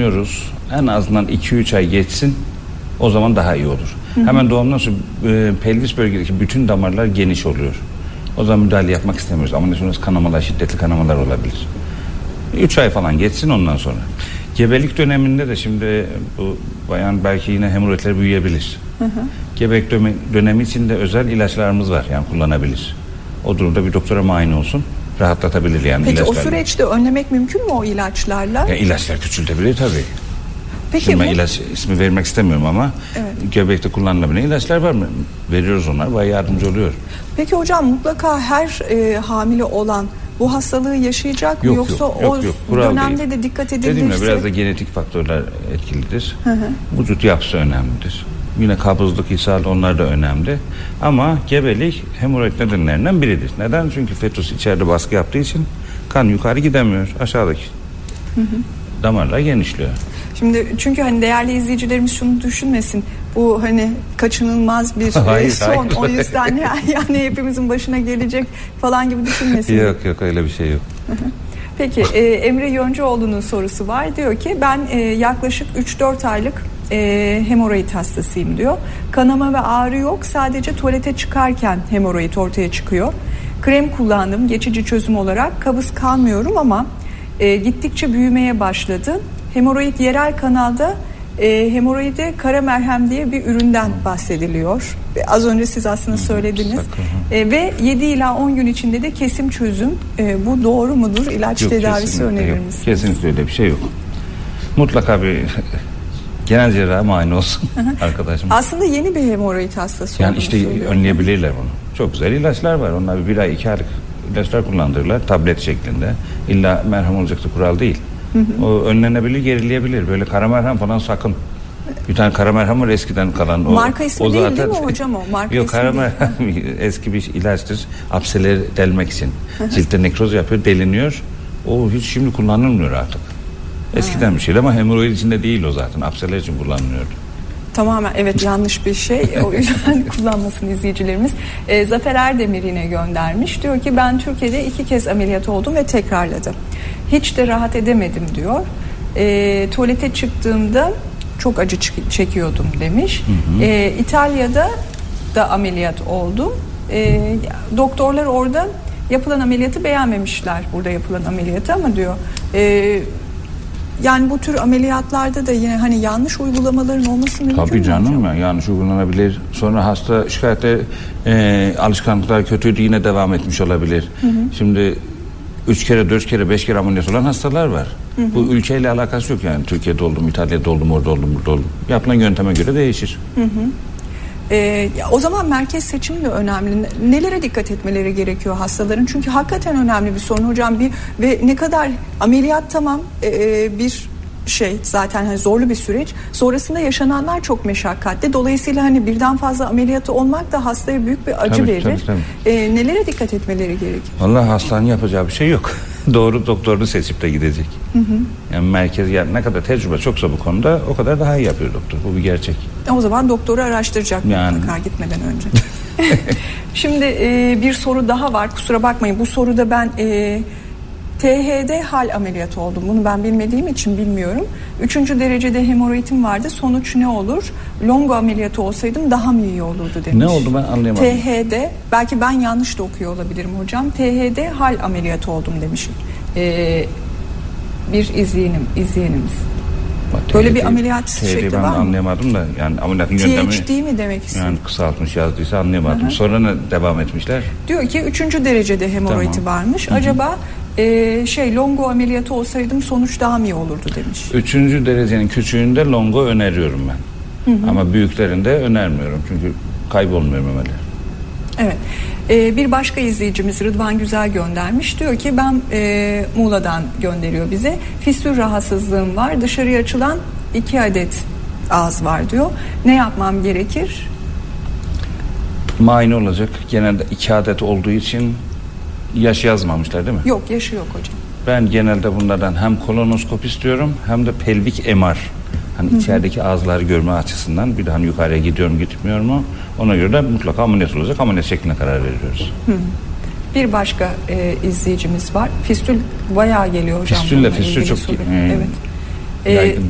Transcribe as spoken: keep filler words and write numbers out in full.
En azından iki üç ay geçsin. O zaman daha iyi olur. Hı hı. Hemen doğumdan sonra e, pelvis bölgedeki bütün damarlar geniş oluyor. O zaman müdahale yapmak istemiyoruz. Ameliyat sonrası kanamalar, şiddetli kanamalar olabilir. üç ay falan geçsin ondan sonra. Gebelik döneminde de şimdi bu bayan belki yine hemoroidler büyüyebilir. Hı hı. Gebelik dönemi için de özel ilaçlarımız var. Yani kullanabilir. O durumda bir doktora muayene olsun. Rahatlatabilir yani. Peki ilaçlarla. O süreçte önlemek mümkün mü o ilaçlarla? Ya ilaçlar küçültebilir tabii. Peki Şimdi ben bu... ilaç ismi vermek istemiyorum ama evet. Göbekte kullanılabilen ilaçlar var mı? Veriyoruz, onlar bayağı yardımcı oluyor. Peki hocam, mutlaka her e, hamile olan bu hastalığı yaşayacak yok, mı, yoksa yok, o yok, yok. dönemde değil. de dikkat edilirse? Dediğim gibi biraz da genetik faktörler etkilidir. Hı hı. Vücut yapısı önemlidir. Yine kabızlık, ishal, onlar da önemli. Ama gebelik hemoroid nedenlerinden biridir. Neden? Çünkü fetus içeride baskı yaptığı için kan yukarı gidemiyor. Aşağıdaki hı hı. damarlar genişliyor. Şimdi çünkü hani değerli izleyicilerimiz şunu düşünmesin. Bu hani kaçınılmaz bir hayır, son. Hayır. O yüzden yani hepimizin başına gelecek falan gibi düşünmesin. Yok yok, öyle bir şey yok. Peki e, Emre Yöncüoğlu'nun sorusu var. Diyor ki ben e, yaklaşık üç dört aylık e, hemoroid hastasıyım diyor. Kanama ve ağrı yok. Sadece tuvalete çıkarken hemoroid ortaya çıkıyor. Krem kullandım geçici çözüm olarak. Kabız kalmıyorum ama e, gittikçe büyümeye başladı. Hemoroid yerel kanalda e, hemoroide kara merhem diye bir üründen bahsediliyor. Az önce siz aslında söylediniz. E, ve yedi ila on gün içinde de kesim çözüm. E, bu doğru mudur? İlaç yok, tedavisi önerir misiniz? Kesinlikle öyle bir şey yok. Mutlaka bir genel cerrah muayene olsun arkadaşım. Aslında yeni bir hemoroid hastası. Yani işte önleyebilirler bunu. Çok güzel ilaçlar var. Onlar bir ay iki aylık ilaçlar kullandırırlar. Tablet şeklinde. İlla merhem olacak da kural değil. Hı hı. O önlenebilir, gerileyebilir. Böyle kara merhem falan sakın. Bir tane kara merhem var eskiden kalan. O, marka ismi o değil zaten, değil mi hocam o? Marka yok, kara merhem eski bir ilaçtır. Apseleri delmek için. Ciltte nekroz yapıyor, deliniyor. O hiç şimdi kullanılmıyor artık. Eskiden ha. bir şeydi ama hemoroid içinde değil o zaten. Apseler için kullanılıyordu. Tamamen evet, yanlış bir şey. O yüzden kullanmasın izleyicilerimiz. E, Zafer Erdemir yine göndermiş. Diyor ki ben Türkiye'de iki kez ameliyat oldum ve tekrarladım. Hiç de rahat edemedim diyor. E, tuvalete çıktığımda çok acı çekiyordum demiş. Hı hı. E, İtalya'da da ameliyat oldum. E, doktorlar orada yapılan ameliyatı beğenmemişler. Burada yapılan ameliyatı ama diyor... E, Yani bu tür ameliyatlarda da yine hani yanlış uygulamaların olması mümkün mü? Tabii canım ya, yanlış uygulanabilir. Sonra hasta şikayette e, alışkanlıklar kötüydü, yine devam etmiş olabilir. Hı hı. Şimdi üç kere, dört kere, beş kere ameliyat olan hastalar var. Hı hı. Bu ülkeyle alakası yok yani. Türkiye'de oldum, İtalya'da oldum, orada oldum, burada oldum. Yapılan yönteme göre değişir. Hı hı. Ee, o zaman merkez seçimi de önemli. Nelere dikkat etmeleri gerekiyor hastaların? Çünkü hakikaten önemli bir sorun hocam. Bir ve ne kadar ameliyat tamam e, bir şey zaten hani zorlu bir süreç. Sonrasında yaşananlar çok meşakkatli. Dolayısıyla hani birden fazla ameliyatı olmak da hastaya büyük bir acı tabii, verir. Tabii, tabii. Ee, nelere dikkat etmeleri gerekiyor? Vallahi hastanın yapacağı bir şey yok. Doğru doktorunu seçip de gidecek. Hı hı. Yani merkez, yani ne kadar tecrübe çoksa bu konuda o kadar daha iyi yapıyor doktor. Bu bir gerçek. O zaman doktoru araştıracak yani. Mutlaka gitmeden önce. Şimdi e, bir soru daha var. Kusura bakmayın. Bu soruda ben e, T H D hal ameliyatı oldum. Bunu ben bilmediğim için bilmiyorum. Üçüncü derecede hemoroidim vardı. Sonuç ne olur? Longo ameliyatı olsaydım daha mı iyi olurdu demiş. Ne oldu, ben anlayamadım. T H D, belki ben yanlış da okuyor olabilirim hocam. T H D hal ameliyatı oldum demiş. Ee, bir izleyenim, izleyenimiz. Bak, böyle bir ameliyat şekli var mı? Ben anlayamadım da yani ameliyatın yöntemi. T H D mi demek istiyor? Yani kısaltmış yazdıysa anlayamadım. Hı-hı. Sonra ne devam etmişler? Diyor ki üçüncü derecede hemoroidi tamam. varmış. Hı-hı. Acaba e, şey longo ameliyatı olsaydım sonuç daha mı iyi olurdu demiş. Üçüncü derecenin küçüğünde longo öneriyorum ben. Hı-hı. Ama büyüklerinde önermiyorum. Çünkü kaybolmuyor memeler. Evet. Ee, bir başka izleyicimiz Rıdvan Güzel göndermiş. Diyor ki ben e, Muğla'dan gönderiyor bize. Fistül rahatsızlığım var. Dışarıya açılan iki adet ağız var diyor. Ne yapmam gerekir? Muayene olacak. Genelde iki adet olduğu için yaş yazmamışlar değil mi? Yok, yaşı yok hocam. Ben genelde bunlardan hem kolonoskop istiyorum hem de pelvik M R. Hani Hı-hı. içerideki ağızları görme açısından, bir de hani yukarıya gidiyor mu gitmiyor mu, ona göre de mutlaka ameliyat olacak. Ameliyat şekline karar veriyoruz. Hı-hı. Bir başka e, izleyicimiz var. Fistül bayağı geliyor hocam. Fistülle fistül çok e, evet. yaygın